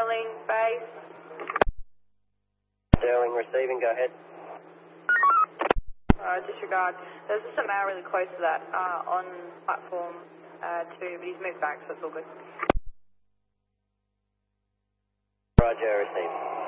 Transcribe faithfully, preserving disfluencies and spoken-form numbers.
Sterling, base. Sterling receiving, go ahead. Uh, disregard. There's just a male really close to that uh, on platform uh, two, but he's moved back, so it's all good. Roger, receiving.